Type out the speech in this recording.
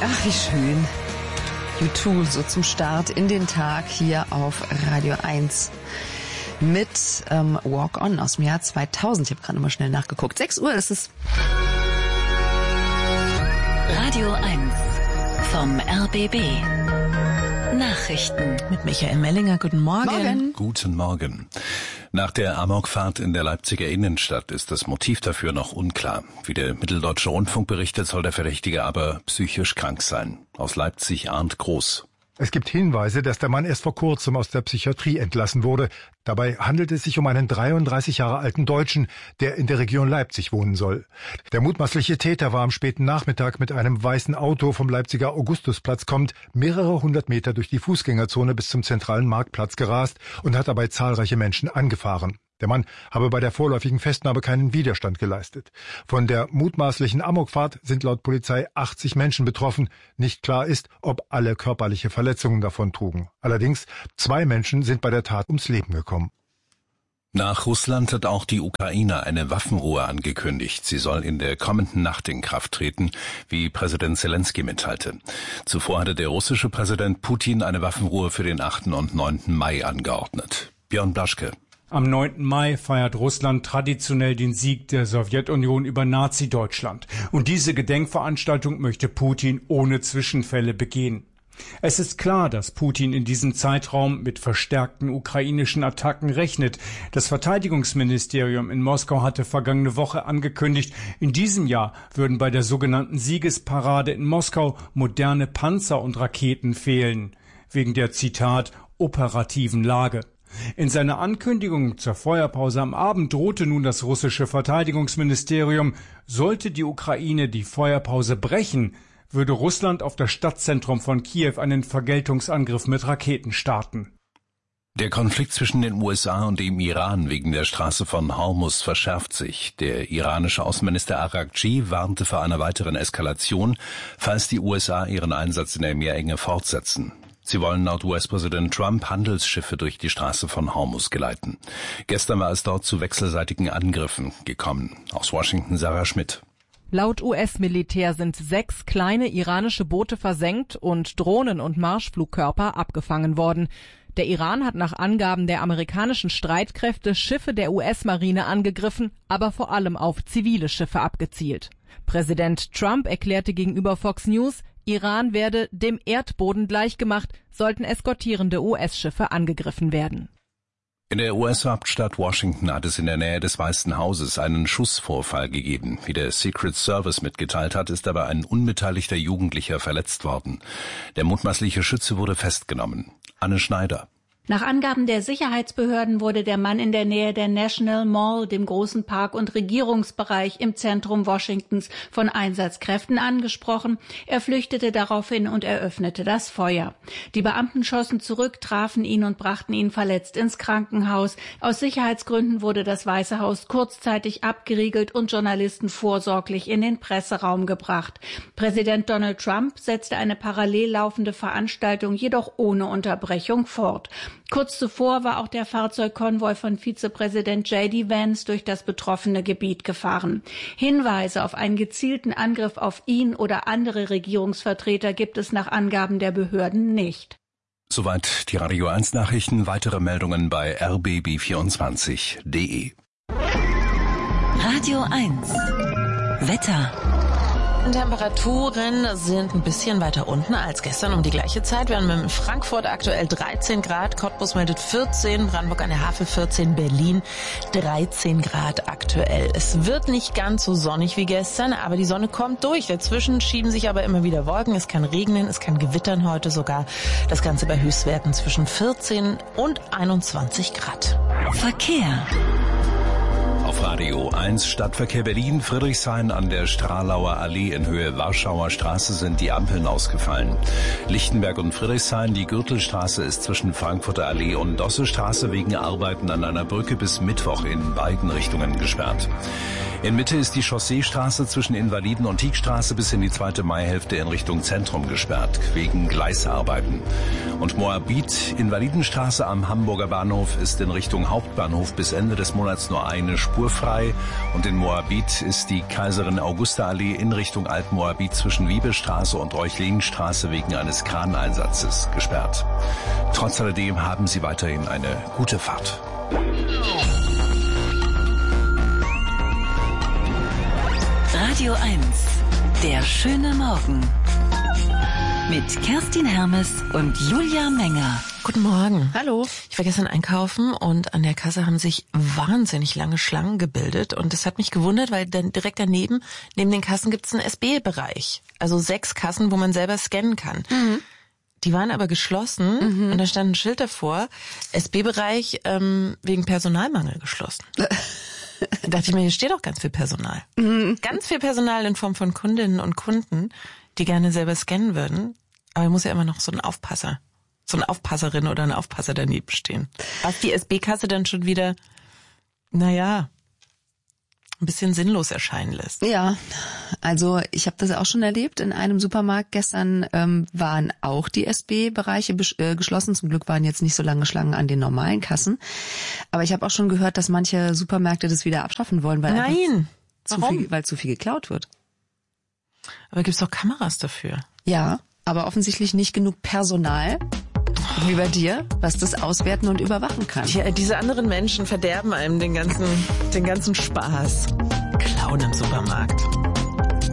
Ach, wie schön. U2 so zum Start in den Tag hier auf Radio 1 mit Walk On aus dem Jahr 2000. Ich habe gerade mal schnell nachgeguckt. 6 Uhr ist es. Radio 1 vom RBB. Nachrichten mit Michael Mellinger. Guten Morgen. Guten Morgen. Nach der Amokfahrt in der Leipziger Innenstadt ist das Motiv dafür noch unklar. Wie der Mitteldeutsche Rundfunk berichtet, soll der Verdächtige aber psychisch krank sein. Aus Leipzig Arndt Groß. Es gibt Hinweise, dass der Mann erst vor kurzem aus der Psychiatrie entlassen wurde. Dabei handelt es sich um einen 33 Jahre alten Deutschen, der in der Region Leipzig wohnen soll. Der mutmaßliche Täter war am späten Nachmittag mit einem weißen Auto vom Leipziger Augustusplatz kommend mehrere hundert Meter durch die Fußgängerzone bis zum zentralen Marktplatz gerast und hat dabei zahlreiche Menschen angefahren. Der Mann habe bei der vorläufigen Festnahme keinen Widerstand geleistet. Von der mutmaßlichen Amokfahrt sind laut Polizei 80 Menschen betroffen. Nicht klar ist, ob alle körperliche Verletzungen davon trugen. Allerdings 2 Menschen sind bei der Tat ums Leben gekommen. Nach Russland hat auch die Ukraine eine Waffenruhe angekündigt. Sie soll in der kommenden Nacht in Kraft treten, wie Präsident Zelensky mitteilte. Zuvor hatte der russische Präsident Putin eine Waffenruhe für den 8. und 9. Mai angeordnet. Björn Blaschke. Am 9. Mai feiert Russland traditionell den Sieg der Sowjetunion über Nazi-Deutschland. Und diese Gedenkveranstaltung möchte Putin ohne Zwischenfälle begehen. Es ist klar, dass Putin in diesem Zeitraum mit verstärkten ukrainischen Attacken rechnet. Das Verteidigungsministerium in Moskau hatte vergangene Woche angekündigt, in diesem Jahr würden bei der sogenannten Siegesparade in Moskau moderne Panzer und Raketen fehlen. Wegen der, Zitat, operativen Lage. In seiner Ankündigung zur Feuerpause am Abend drohte nun das russische Verteidigungsministerium, sollte die Ukraine die Feuerpause brechen, würde Russland auf das Stadtzentrum von Kiew einen Vergeltungsangriff mit Raketen starten. Der Konflikt zwischen den USA und dem Iran wegen der Straße von Hormuz verschärft sich. Der iranische Außenminister Araghchi warnte vor einer weiteren Eskalation, falls die USA ihren Einsatz in der Meerenge fortsetzen. Sie wollen laut US-Präsident Trump Handelsschiffe durch die Straße von Hormuz geleiten. Gestern war es dort zu wechselseitigen Angriffen gekommen. Aus Washington Sarah Schmidt. Laut US-Militär sind 6 kleine iranische Boote versenkt und Drohnen und Marschflugkörper abgefangen worden. Der Iran hat nach Angaben der amerikanischen Streitkräfte Schiffe der US-Marine angegriffen, aber vor allem auf zivile Schiffe abgezielt. Präsident Trump erklärte gegenüber Fox News, Iran werde dem Erdboden gleichgemacht, sollten eskortierende US-Schiffe angegriffen werden. In der US-Hauptstadt Washington hat es in der Nähe des Weißen Hauses einen Schussvorfall gegeben. Wie der Secret Service mitgeteilt hat, ist dabei ein unbeteiligter Jugendlicher verletzt worden. Der mutmaßliche Schütze wurde festgenommen. Anne Schneider. Nach Angaben der Sicherheitsbehörden wurde der Mann in der Nähe der National Mall, dem großen Park- und Regierungsbereich im Zentrum Washingtons, von Einsatzkräften angesprochen. Er flüchtete daraufhin und eröffnete das Feuer. Die Beamten schossen zurück, trafen ihn und brachten ihn verletzt ins Krankenhaus. Aus Sicherheitsgründen wurde das Weiße Haus kurzzeitig abgeriegelt und Journalisten vorsorglich in den Presseraum gebracht. Präsident Donald Trump setzte eine parallel laufende Veranstaltung jedoch ohne Unterbrechung fort. Kurz zuvor war auch der Fahrzeugkonvoi von Vizepräsident J.D. Vance durch das betroffene Gebiet gefahren. Hinweise auf einen gezielten Angriff auf ihn oder andere Regierungsvertreter gibt es nach Angaben der Behörden nicht. Soweit die Radio 1 Nachrichten. Weitere Meldungen bei rbb24.de. Radio 1 Wetter. Temperaturen sind ein bisschen weiter unten als gestern um die gleiche Zeit. Wir haben in Frankfurt aktuell 13 Grad, Cottbus meldet 14, Brandenburg an der Havel 14, Berlin 13 Grad aktuell. Es wird nicht ganz so sonnig wie gestern, aber die Sonne kommt durch. Dazwischen schieben sich aber immer wieder Wolken. Es kann regnen, es kann gewittern heute sogar. Das Ganze bei Höchstwerten zwischen 14 und 21 Grad. Verkehr. Auf Radio 1 Stadtverkehr Berlin, Friedrichshain an der Stralauer Allee in Höhe Warschauer Straße sind die Ampeln ausgefallen. Lichtenberg und Friedrichshain, die Gürtelstraße ist zwischen Frankfurter Allee und Dossestraße wegen Arbeiten an einer Brücke bis Mittwoch in beiden Richtungen gesperrt. In Mitte ist die Chausseestraße zwischen Invaliden- und Tiegstraße bis in die 2. Maihälfte in Richtung Zentrum gesperrt, wegen Gleisarbeiten. Und Moabit, Invalidenstraße am Hamburger Bahnhof ist in Richtung Hauptbahnhof bis Ende des Monats nur eine Spur spurfrei. Und in Moabit ist die Kaiserin-Augusta-Allee in Richtung Alt-Moabit zwischen Wiebelstraße und Reuchlinenstraße wegen eines Kraneinsatzes gesperrt. Trotz alledem haben Sie weiterhin eine gute Fahrt. Radio 1, der schöne Morgen. Mit Kerstin Hermes und Julia Menger. Guten Morgen. Hallo. Ich war gestern einkaufen und an der Kasse haben sich wahnsinnig lange Schlangen gebildet. Und das hat mich gewundert, weil dann direkt daneben, neben den Kassen gibt es einen SB-Bereich. Also 6 Kassen, wo man selber scannen kann. Mhm. Die waren aber geschlossen und da stand ein Schild davor, SB-Bereich wegen Personalmangel geschlossen. Da dachte ich mir, hier steht auch ganz viel Personal. Mhm. Ganz viel Personal in Form von Kundinnen und Kunden, die gerne selber scannen würden. Aber muss ja immer noch so ein Aufpasser, so eine Aufpasserin oder ein Aufpasser daneben stehen. Was die SB-Kasse dann schon wieder, naja, ein bisschen sinnlos erscheinen lässt. Ja, also ich habe das auch schon erlebt. In einem Supermarkt gestern waren auch die SB-Bereiche geschlossen. Zum Glück waren jetzt nicht so lange Schlangen an den normalen Kassen. Aber ich habe auch schon gehört, dass manche Supermärkte das wieder abschaffen wollen, weil weil zu viel geklaut wird. Aber gibt's doch Kameras dafür? Ja, aber offensichtlich nicht genug Personal, wie bei dir, was das auswerten und überwachen kann. Ja, diese anderen Menschen verderben einem den ganzen Spaß. Klauen im Supermarkt.